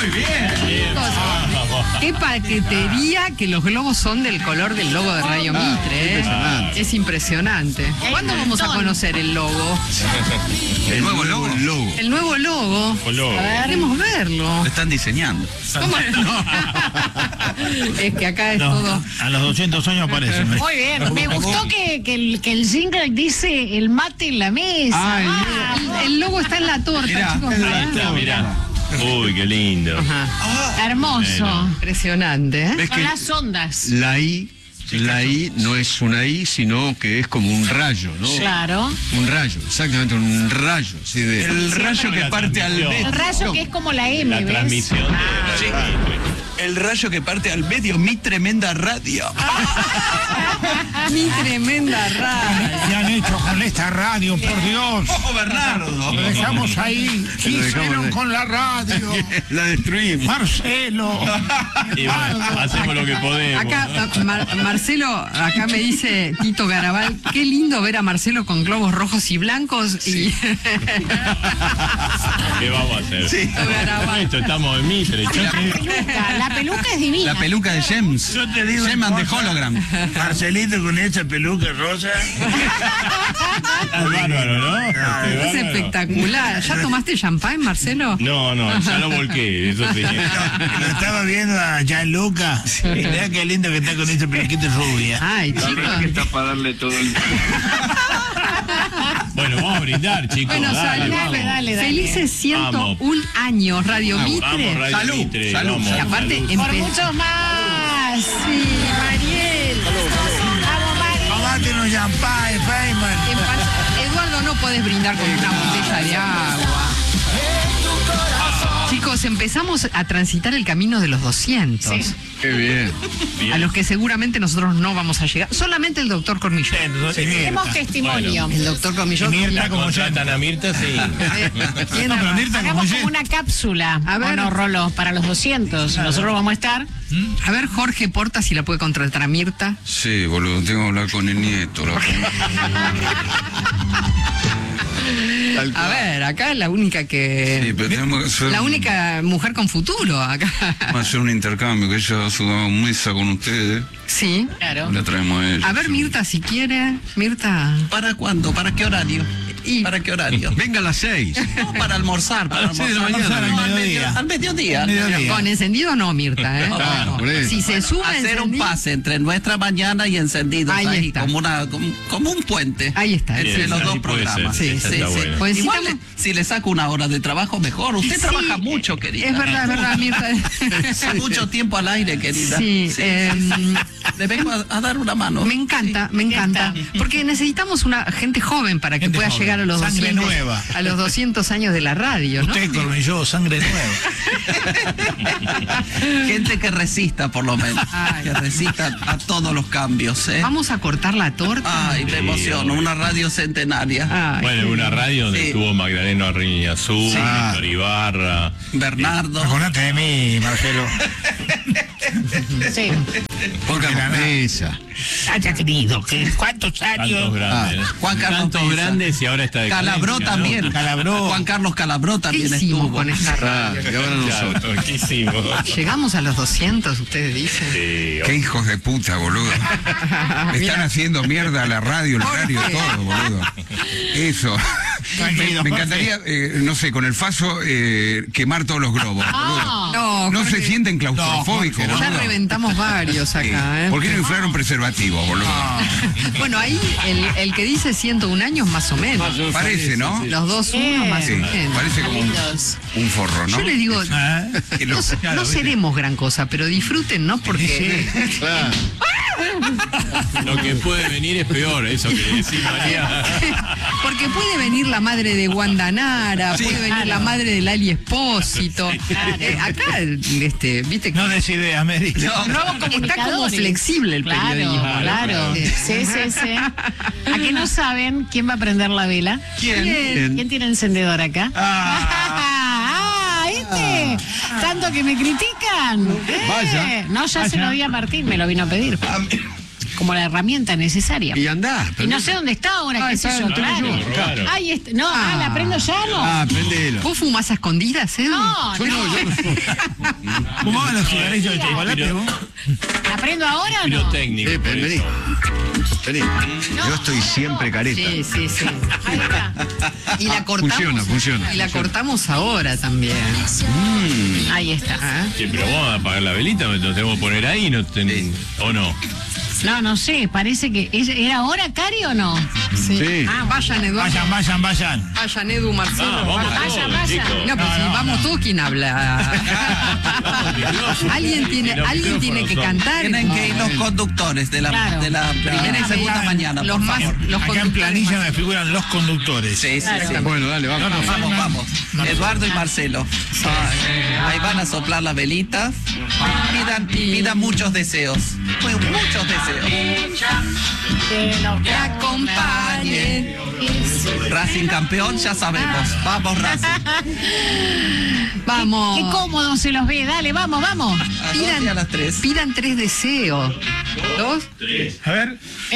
Muy bien. Qué paquetería que los globos son del color del logo de Radio Mitre, ¿eh? Es impresionante. ¿Cuándo vamos a conocer el logo? ¿El nuevo logo? El nuevo logo. Queremos verlo. Lo están diseñando. ¿Cómo no? Es que acá es todo. A los 200 años aparece. Muy bien. Me gustó que el jingle dice el mate en la mesa. El logo está en la torta, chicos. Mirá. Uy, qué lindo. Hermoso. Impresionante, ¿eh? ¿Ves Con que las ondas. la I no es una I, sino que es como un rayo, ¿no? Claro. Un rayo, exactamente, un rayo. Así de, el rayo que parte al medio. El rayo que es como la M, La ¿ves? transmisión El rayo que parte al medio, mi tremenda radio. Mi tremenda radio. ¿Qué han hecho con esta radio, por Dios? ¡Oh, Bernardo! Lo dejamos ahí. ¿Qué hicieron con la radio? La destruimos. Marcelo. Y bueno, hacemos lo que podemos. Acá, Marcelo, acá me dice Tito Garabal, qué lindo ver a Marcelo con globos rojos y blancos. Y... ¿Qué vamos a hacer? Sí. Esto estamos en Mitre. La peluca es divina. La peluca de James. Yo te digo Gem and the una cosa. Hologram. Marcelito con esa peluca rosa. Es bárbaro, ¿no? Es Bárbaro. espectacular. ¿Ya tomaste champán, Marcelo? No, ya lo volqué, eso sí. Lo estaba viendo a Gianluca. Mira qué lindo que está con esa peluquita rubia. Ay, chicos. Está para darle todo el... Bueno, vamos a brindar, chicos. Bueno, dale, salud. Dale. Felices 101 años, Radio Mitre. Vamos, Radio Salud, Mitre, salud. vamos, Y aparte, salud. Por muchos más. Sí, Mariel. Vamos, Mari. Tomate unos champán, Feynman. Eduardo, no podés brindar con una botella de agua. Chicos, empezamos a transitar el camino de los 200. Sí. Qué bien. A los que seguramente nosotros no vamos a llegar. Solamente el doctor Cormillot. Tenemos testimonio. El doctor Cormillot. Y Mirta como Contratan a Mirta, sí. ¿Quién No, pero Mirta como Hagamos yo. como una cápsula. A ver. ¿O no, Rolo? Para los 200. Nosotros vamos a estar. A ver, Jorge Porta, si la puede contratar a Mirta. Sí, boludo, tengo que hablar con el nieto. A ver, acá es la única que... Sí, pero tenemos que hacer, La única mujer con futuro acá. vamos a hacer un intercambio, que ella hace una mesa con ustedes. Sí. Claro. La traemos a ella. A ver, Mirta, si quiere. Mirta. ¿Para cuándo? ¿Para qué horario? Y- ¿Para qué horario? Venga a las 6. No, para almorzar, para A las 6 de la almorzar. mañana. No, al mediodía. al mediodía. Mediodía. Con encendido no, Mirta, ¿eh? Claro, por eso. Si se sube Hacer un encendido... pase entre nuestra mañana y encendidos Ahí está. como un puente. Ahí está. Entre Bien, los dos así puede programas. ser, Sí, esa sí, está sí. buena. Pues Igual necesitamos- si le saco una hora de trabajo mejor. Usted Sí, trabaja mucho, querida. Es verdad, Mirta. Mucho tiempo al aire, querida. Sí, Le vengo a dar una mano. me encanta. Porque necesitamos una gente joven para que Gente pueda joven. llegar a los Sangre 200, nueva. a los 200 años de la radio, ¿no? Usted, Cormillot, sangre nueva. Gente que resista, por lo menos. Ay. Que resista a todos los cambios, ¿eh? Vamos a cortar la torta. Ay, me emociono. Una radio centenaria. Ay, Bueno, una radio donde Sí. estuvo Magdaleno Arriñazú, Víctor Ibarra. Bernardo. Acordate de mí, Marcelo. Sí. Ponga la mesa. Haya querido, ¿cuántos Tantos años? grandes. Juan Carlos Tantos Mesa. grandes y ahora está de Calabró cadencia, ¿no? también. Calabró. Juan Carlos Calabró ¿Qué también hicimos estuvo. con esta radio? Y ahora nosotros. Claro, ¿qué hicimos? Llegamos a los 200, ustedes dicen. Sí, Qué hijos de puta, boludo. Están haciendo mierda a la radio, el horario, todo, boludo. Eso. Tranquilo, Me Jorge. encantaría, no sé, con el faso quemar todos los globos, boludo. No, No Jorge, se sienten claustrofóbicos, No, Jorge, ya boludo. reventamos varios acá, ¿eh? ¿Por qué no inflaron preservativos, boludo? Bueno, ahí el que dice 101 años más o menos. Parece, ¿no? Los dos, uno más o Sí, menos. parece como un forro, ¿no? Yo le digo, ¿Ah? Que lo- no seremos gran cosa, pero disfruten, ¿no? Porque Lo que puede venir es peor, eso que le decís, María. porque puede venir la madre de Wanda Nara, puede venir la madre de Lali Espósito. Acá, viste, No des idea, Mary. Nuevos está como comunicadores. flexible el periodismo. ¿no? Claro. Sí. ¿A qué no saben quién va a prender la vela? ¿Quién tiene encendedor acá? ¿Viste? Tanto que me critican. Vaya. No, ya se lo di a Martín, me lo vino a pedir. como la herramienta necesaria. Y andá. Y no sé dónde está ahora, qué sé yo, claro. Claro. Ahí está. No, la prendo ya, ¿no? Ah, prendelo. ¿Vos fumás a escondidas, Edu? No, Yo no, yo no. ¿Fumaban los cigarrillos de chocolate vos? ¿La prendo ahora o no? Pirotécnico. Vení. Vení. Yo estoy siempre careta. Sí, sí, sí. Ahí está. Y la cortamos. Funciona. Y la cortamos ahora también. Ahí está. Sí, pero vamos a apagar la velita, nos tenemos que poner ahí, ¿o no? No sé, parece que... ¿Era hora, Cari, o no? Sí. Ah, vayan, Eduardo. Vayan. Vayan, Edu, Marcelo. Vamos vayan. todos, vaya. chicos. No, pero si vamos todos, ¿quién habla? Alguien tiene que cantar. Tienen que ir los conductores de la, Claro. de la primera y segunda mañana, Los por más, favor. los Acá en conductores planilla más- me figuran los conductores. Sí. Bueno, dale, vamos. Vamos. Eduardo y Marcelo. Ahí van a soplar las velitas. Pidan muchos deseos. Pues, muchos deseos. Que acompañe. Racing campeón, ya sabemos. Vamos, Racing. Vamos. Qué cómodo se los ve. Dale, vamos. A 2 y a las 3. Pidan 3 deseos. 2. A ver.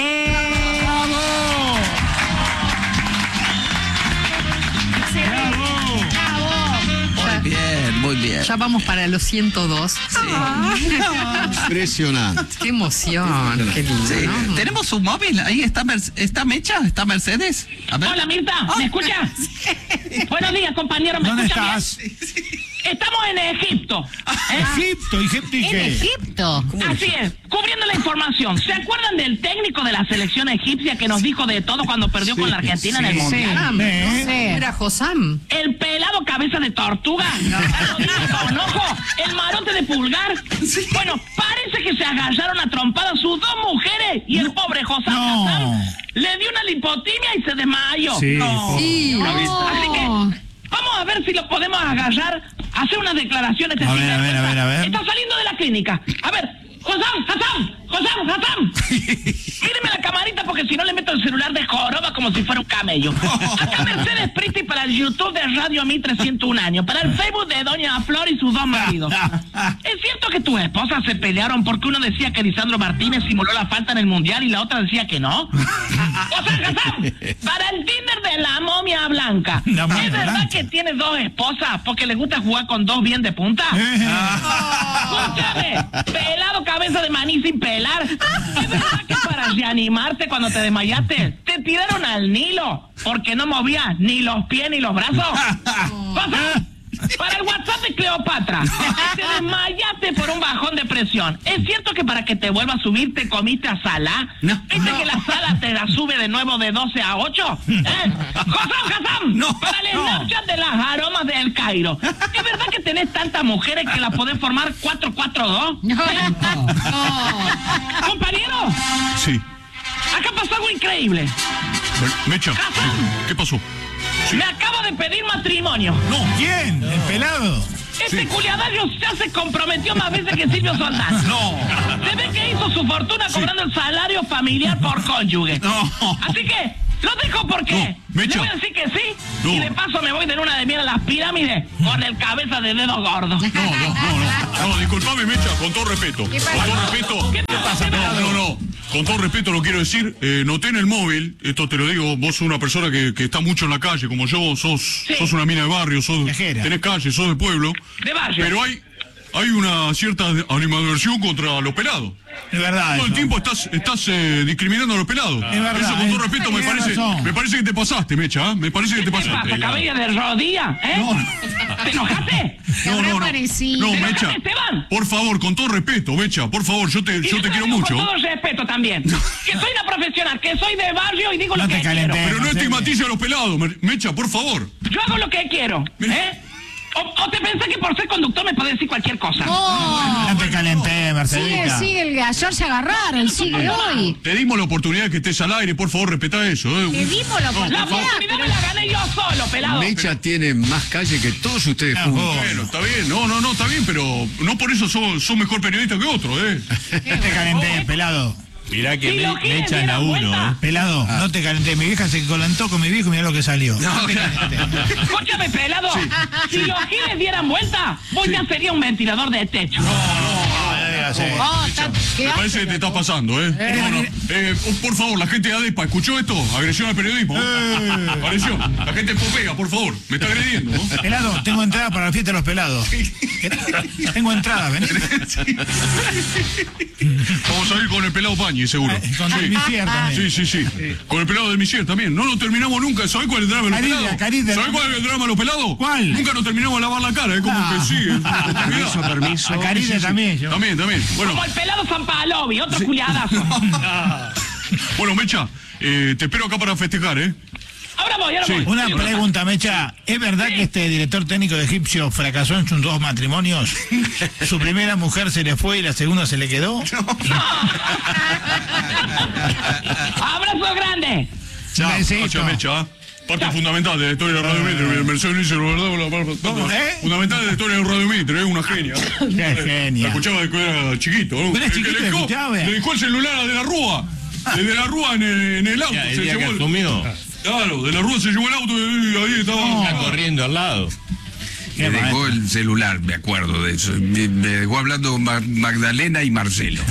Muy bien. Ya vamos para los 102. Impresionante. Qué emoción. Qué lindo, Sí. ¿no? ¿Tenemos un móvil? Ahí está, está Mecha, está Mercedes. A ver. Hola Mirta, ¿me escuchas? Buenos días, compañero, ¿me ¿Dónde escuchas estás? bien? Estamos en Egipto. Egipto y ¿En qué. Egipto? Así es, cubriendo la información. ¿Se acuerdan del técnico de la selección egipcia que nos dijo de todo cuando perdió con la Argentina en el Mundial? Sí. Era Josam. El pelado cabeza de tortuga, la rodilla con ojo, el marote de pulgar. Bueno, parece que se agallaron a trompadas sus 2 mujeres y el pobre José No. Hassan le dio una lipotimia y se desmayó. Sí, No. Sí. Así que vamos a ver si lo podemos agarrar, hacer unas declaraciones. A ver, a ver. Está saliendo de la clínica. A ver, Hassan. Míreme la camarita porque si no le meto el celular de joroba como si fuera un camello. Acá Mercedes Priti para el YouTube de Radio Mitre 101 años, para el Facebook de Doña Flor y sus 2 maridos. ¿Es cierto que tus esposas se pelearon porque uno decía que Lisandro Martínez simuló la falta en el Mundial y la otra decía que no? Hassan, para el Tinder de la momia blanca. La momia ¿Es verdad blanca. que tienes 2 esposas porque le gusta jugar con 2 bien de punta? Escúchame, pelado cabeza de maní sin pelar. ¿Es verdad que para reanimarte cuando te desmayaste, te tiraron al Nilo porque no movías ni los pies ni los brazos? José, para el WhatsApp de Cleopatra, te desmayaste por un bajón de presión. ¿Es cierto que para que te vuelva a subir te comiste a Salah? No. ¿Viste que la sala te la sube de nuevo de 12 a 8? Hassan, No. para el Snapchat de las aromas del Cairo. ¿Es verdad que tenés tantas mujeres que las podés formar 4-4-2? Compañero, Sí. acá pasó algo increíble. Mecha, Hassan, ¿qué pasó? me acaba de pedir matrimonio. ¿Quién? ¿El pelado? Este culiadario ya se comprometió más veces que Silvio Soldán. No. Se ve que hizo su fortuna cobrando el salario familiar por cónyuge. No. Así que lo dejo porque No, le Mecha. voy a decir que sí. No. Y de paso me voy de luna de miel a las pirámides con el cabeza de dedo gordo. No, disculpame, Mecha, con todo respeto. Con todo respeto. ¿Qué pasa? No. Con todo respeto lo quiero decir, noté en el móvil, esto te lo digo, vos sos una persona que está mucho en la calle, como yo, sos una mina de barrio, Viajera. tenés calle, sos de pueblo. De valle. Pero hay una cierta animadversión contra los pelados. Es verdad. Todo el eso. tiempo estás discriminando a los pelados. Es verdad, Eso con todo respeto tenés razón. me parece que te pasaste, Mecha, me parece que te ¿Qué pasa? pasaste. ¿Cabella de rodilla? ¿Te enojaste? habrá parecido? No, ¿Te Mecha. enojaste, Esteban? Por favor, con todo respeto, Mecha, por favor, yo te quiero mucho. Con todo respeto también. Que soy una profesional, que soy de barrio y digo No lo te que quiero. calentés. Pero no Marcelo. estigmatice a los pelados, Mecha, por favor. Yo hago lo que quiero, ¿eh? O te pensás que por ser conductor me podés decir cualquier cosa. No te calenté, Marcelita. Sigue, ayer se agarraron, sigue hoy. Te dimos la oportunidad de que estés al aire, por favor, respetá eso. Te dimos la La oportunidad. oportunidad me la gané yo solo, pelado. Mecha tiene más calle que todos ustedes juntos. Bueno, está bien, no, está bien, pero no por eso sos mejor periodista que otro, No te calenté, pelado. Mirá Si los giles dieran vuelta, Pelado, no te calenté. Mi vieja se colantó con mi viejo y mirá lo que salió. No te calenté. escúchame, pelado. Si los giles dieran vuelta, vos ya sería un ventilador de techo. ya sé. ¿Qué Me parece que te estás pasando, ¿eh? Por favor, la gente de ADEPA, ¿escuchó esto? Agresión al periodismo. Agresión. La gente popea, por favor. Me está agrediendo, ¿no? Pelado, tengo entrada para la fiesta de los pelados. Tengo entrada, vení. Vamos a ir con el pelado Pañi, seguro. Con el Misier también. Sí. Con el pelado del Misier también. No lo terminamos nunca. ¿Sabés cuál es el drama de los pelados? ¿Sabés cuál es el drama de los pelados? ¿Cuál? Nunca nos terminamos de lavar la cara, es como que sí. Permiso. A Caride también. yo. También. Bueno, Como el pelado Zampalovi, otro culiadazo. bueno, Mecha, te espero acá para festejar, ¿eh? Ahora voy. Una pregunta, Mecha. ¿Es verdad que este director técnico de Egipcio fracasó en sus 2 matrimonios? ¿Su primera mujer se le fue y la segunda se le quedó? ¡Abrazo grande! Besito. Mecha. Parte fundamental de la historia de Radio Mitre. Mercedes dice, fundamental de la historia de Radio Mitre, es una genia. Qué genia. La escuchaba de que era chiquito, ¿no? Pero es chiquito, Le dejó el celular a De la Rúa. De La Rúa en el auto. El día que asumió. Claro, De la Rúa se llevó el auto y ahí estaba. Está corriendo al lado. Me dejó el celular, me acuerdo de eso. Me dejó hablando con Magdalena y Marcelo.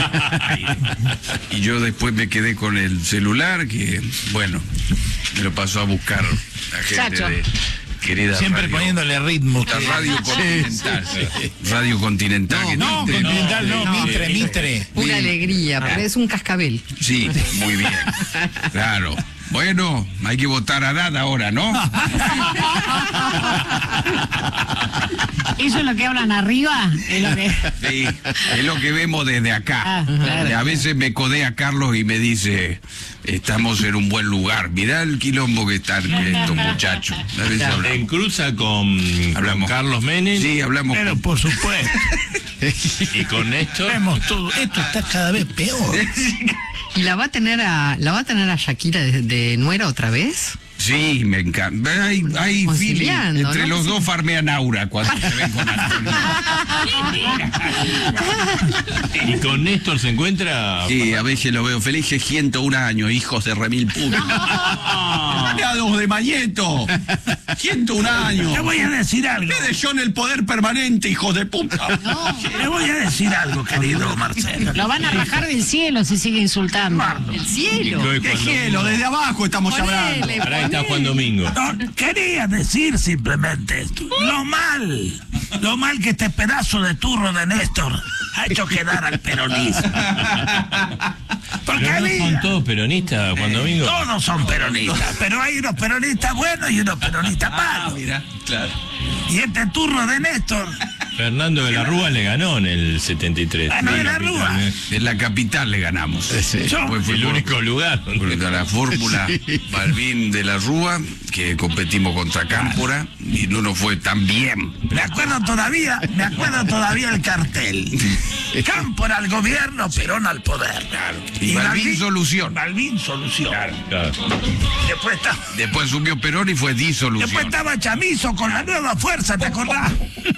Y yo después me quedé con el celular, que, bueno, me lo pasó a buscar la gente Chacho. de querida Siempre radio, poniéndole ritmo. la Radio Continental. Radio Continental. que No, te- Continental no, Mitre. Pura alegría, porque es un cascabel. Sí, muy bien. Claro. Bueno, hay que votar a Dada ahora, ¿no? ¿Eso es lo que hablan arriba? Es lo que... Sí, es lo que vemos desde acá. Ah, claro. A veces me codea Carlos y me dice, estamos en un buen lugar. Mirá el quilombo que están estos muchachos. A veces hablamos. En cruza con Carlos Menem Sí, hablamos Pero con... por supuesto. y con Néstor. Vemos todo. Esto está cada vez peor. ¿Y la va a tener a Shakira de nuera otra vez? Sí, me encanta. Hay feeling. Conciliando, Entre ¿no? los dos farmean aura cuando se ven con Antonio. Y con Néstor se encuentra. Sí, a veces lo veo feliz, que 101 años, hijos de remil puta. ¡Aliados de Mañeto! 101 años. Te voy a decir algo. Ustedes son el poder permanente, hijos de puta. Te voy a decir algo, querido Marcelo. Lo van a rajar del cielo si sigue insultando. ¡El cielo! ¡Qué cielo! Desde abajo estamos hablando. Ponele, Ahora está Juan ponele. Domingo. No, quería decir simplemente esto. Lo mal que este pedazo de turro de Néstor ha hecho quedar al peronismo. Porque Pero no había- son todos peronistas, Juan Domingo. todos son peronistas, pero hay unos peronistas buenos y unos peronistas malos. Mira, claro. Y este turro de Néstor, Fernando de la Rúa le ganó en el 73. Ah, no, de la Rúa. En la capital le ganamos. Después fue El por- único lugar. por la fórmula Balbín de la Rúa, que competimos contra Cámpora, y no nos fue tan bien. me acuerdo todavía el cartel. Cámpora al gobierno, Perón al poder. Y Balbín solución. Balbín solución. Claro. Después estaba, Después asumió Perón y fue disolución. después estaba Chamizo con la nueva fuerza, ¿te acordás?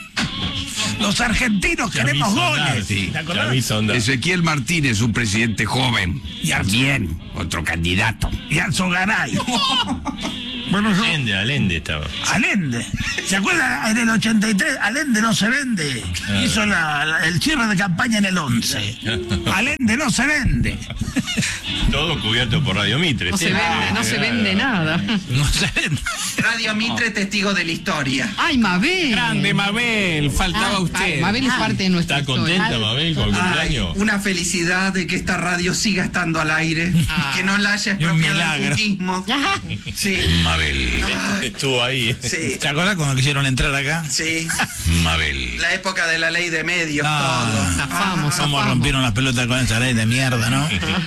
Los argentinos queremos goles. Sí. ¿Te acordás? Chamizo onda. Ezequiel Martínez, un presidente joven. Y También, otro candidato. Y Alzogaray. Bueno, yo... Allende estaba. Allende. ¿Se acuerdan? En el 83, Allende no se vende. Hizo el cierre de campaña en el 11. Allende no se vende. Todo cubierto por Radio Mitre. No se vende nada. No se vende. Radio Mitre, testigo de la historia. ¡Ay, Mabel! Grande Mabel, faltaba usted. Mabel es parte de nuestra ¿Está historia. contenta, Mabel, con el cumpleaños? Una felicidad de que esta radio siga estando al aire, que no la haya expropiado el milagro. putismo. Sí, Mabel. Estuvo ahí. sí, ¿Se acuerdan cuando quisieron entrar acá? sí. Mabel. La época de la ley de medios, No. todo. Zafamos, ¿Cómo zafamos. rompieron las pelotas con esa ley de mierda, no?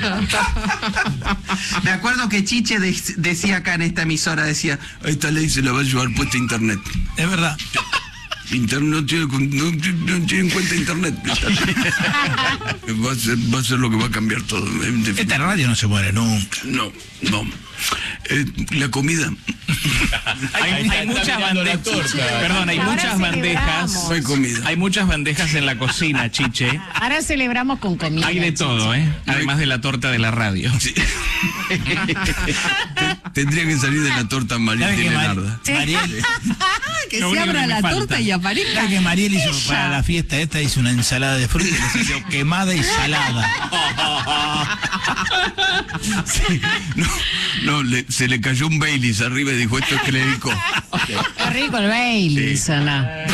Me acuerdo que Chiche decía acá en esta emisora, decía, Esta ley se la va a llevar puesta internet. Es verdad. Internet no tiene en cuenta internet. Va a ser lo que va a cambiar todo. Esta radio no se muere nunca. No. La comida. Hay muchas bandejas. Perdón, hay Ahora muchas bandejas. celebramos. No hay comida. Hay muchas bandejas en la cocina, Chiche. Ahora celebramos con comida. Hay de todo, ¿eh? Además de la torta de la radio. Sí. Tendría que salir de la torta María ¿Sabe de qué, Leonardo. Mariel? que Lo se único abra que me la falta. torta y aparezca. Mira que Mariel hizo ella. para la fiesta esta, hizo una ensalada de frutas, le salió quemada y salada. Sí, se le cayó un Baileys arriba y dijo, esto es clérico. Qué rico el Baileys, Ana.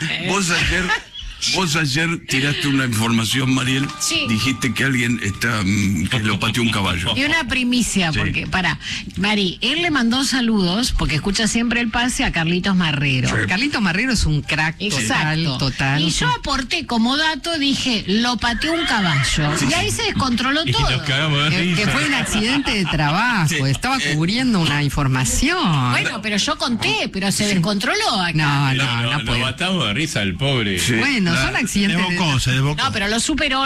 Vos ayer tiraste una información, Mariel. Sí. Dijiste que alguien que lo pateó un caballo. Y una primicia, Sí. porque, Mari, él le mandó saludos, porque escucha siempre el pase a Carlitos Marrero. Carlito Marrero es un crack Exacto. total. Y yo aporté como dato, dije, lo pateó un caballo. Y ahí se descontroló Y todo. nos cagamos de Que risa. fue un accidente de trabajo, Sí. estaba cubriendo una información. Bueno, pero yo conté, pero se descontroló acá. No Lo puede. matamos de risa al pobre. Sí. Bueno, son accidentes de... Desbocó, se desbocó. No, pero lo superó.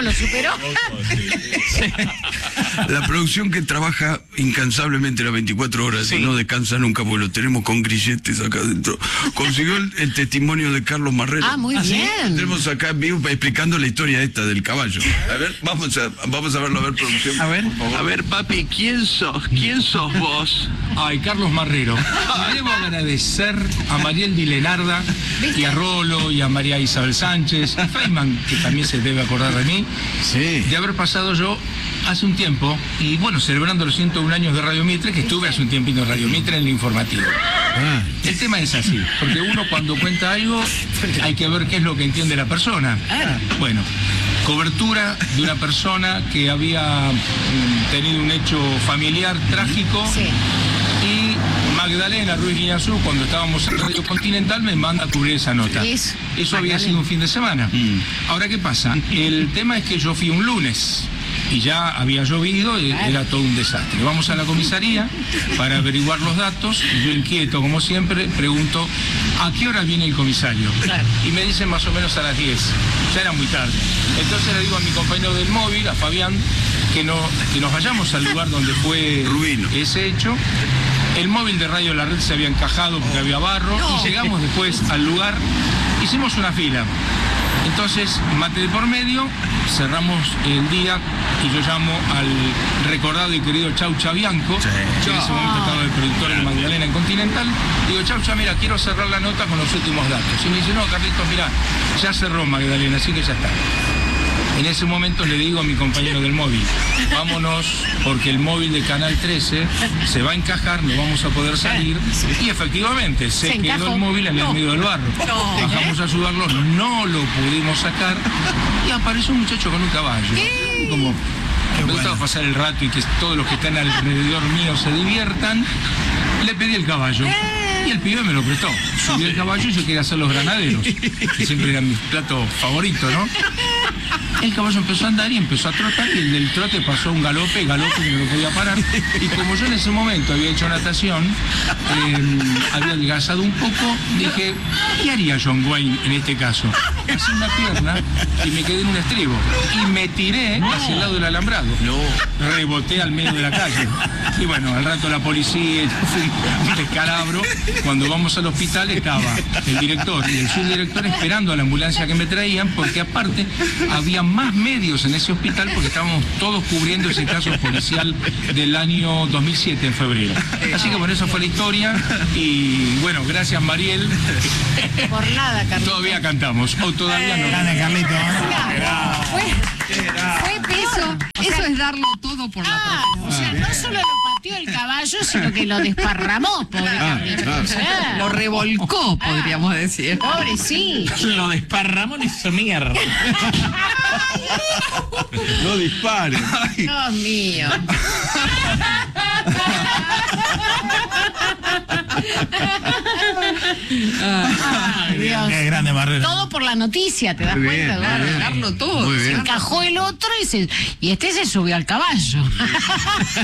La producción que trabaja incansablemente las 24 horas y no descansa nunca, porque lo tenemos con grilletes acá adentro. Consiguió el testimonio de Carlos Marrero. Ah, muy bien. Tenemos acá en vivo explicando la historia esta del caballo. A ver, vamos a verlo, a ver, producción. A ver. por favor. A ver, papi, ¿quién sos? ¿Quién sos vos? Ay, Carlos Marrero. Y debo agradecer a Mariel Dilenarda y a Rolo y a María Isabel Sánchez, a Feynman, que también se debe acordar de mí, de haber pasado yo hace un tiempo, y bueno, celebrando los 101 años de Radio Mitre, que estuve hace un tiempito en Radio Mitre en el informativo. El tema es así, porque uno cuando cuenta algo hay que ver qué es lo que entiende la persona. Bueno, cobertura de una persona que había tenido un hecho familiar trágico. Sí. Y Magdalena Ruiz Guiñazú, cuando estábamos en Radio Continental, me manda a cubrir esa nota. Eso había sido un fin de semana. Ahora, ¿qué pasa? El tema es que yo fui un lunes y ya había llovido y era todo un desastre. Vamos a la comisaría para averiguar los datos y yo, inquieto como siempre, pregunto ¿a qué hora viene el comisario? Y me dicen más o menos a las 10. Ya era muy tarde. Entonces le digo a mi compañero del móvil, a Fabián, que nos vayamos al lugar donde fue ese hecho. El móvil de Radio La Red se había encajado porque había barro y llegamos después al lugar, hicimos una fila. Entonces, mate de por medio, cerramos el día y yo llamo al recordado y querido Chaucha Bianco, que en ese momento estaba el productor de Magdalena en Continental. Digo, Chaucha, mira, quiero cerrar la nota con los últimos datos. Y me dice, no, Carlitos, mira, ya cerró Magdalena, así que ya está. En ese momento le digo a mi compañero del móvil, vámonos porque el móvil de Canal 13 se va a encajar, no vamos a poder salir. Y efectivamente, se quedó el móvil en el medio del barro. Bajamos a ayudarlo, no lo pudimos sacar y apareció un muchacho con un caballo. Como me gustaba pasar el rato y que todos los que están alrededor mío se diviertan, le pedí el caballo. Y el pibe me lo prestó. Subí el caballo y yo quería hacer los granaderos, que siempre era mi plato favorito, ¿no? El caballo empezó a andar y empezó a trotar y el del trote pasó un galope que no lo podía parar. Y como yo en ese momento había hecho natación, había adelgazado un poco, dije, ¿qué haría John Wayne en este caso? Hacé una pierna y me quedé en un estribo. Y me tiré hacia el lado del alambrado. Reboté al medio de la calle. Y bueno, al rato la policía, un descalabro. Cuando vamos al hospital estaba el director y el subdirector esperando a la ambulancia que me traían, porque aparte había más medios en ese hospital porque estábamos todos cubriendo ese caso policial del año 2007 en febrero. Así que bueno, esa fue la historia y bueno, gracias Mariel. Por nada, Carlitos. Todavía cantamos, o todavía no. Grande, Carlito. Fue peso. Eso es darlo todo por la O sea, no solo lo pateó el caballo, sino que lo desparramó, pobre Carlitos. Lo revolcó, podríamos decir. Pobre, sí. Lo desparramó y hizo mierda. No dispare. Dios mío. Ay, Dios. Qué grande Marrero. Todo por la noticia, ¿te das cuenta? Darlo todo. Se encajó el otro y este se subió al caballo.